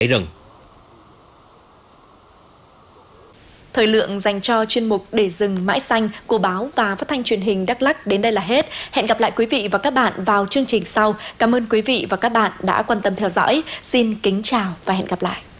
rừng. Thời lượng dành cho chuyên mục Để rừng mãi xanh của báo và phát thanh truyền hình Đắk Lắk đến đây là hết. Hẹn gặp lại quý vị và các bạn vào chương trình sau. Cảm ơn quý vị và các bạn đã quan tâm theo dõi. Xin kính chào và hẹn gặp lại.